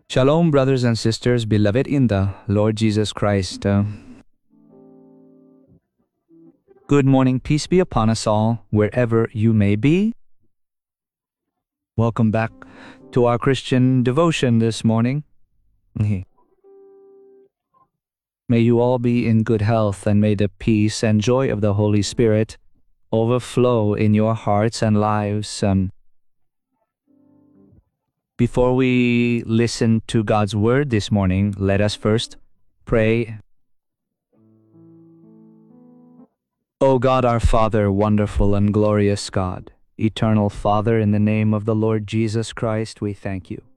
Shalom, brothers and sisters, beloved in the Lord Jesus Christ. Good morning, peace be upon us all, wherever you may be. Welcome back to our Christian devotion this morning. May you all be in good health, and may the peace and joy of the Holy Spirit overflow in your hearts and lives. Before we listen to God's word this morning, let us first pray. O God, our Father, wonderful and glorious God, eternal Father, in the name of the Lord Jesus Christ, we thank you.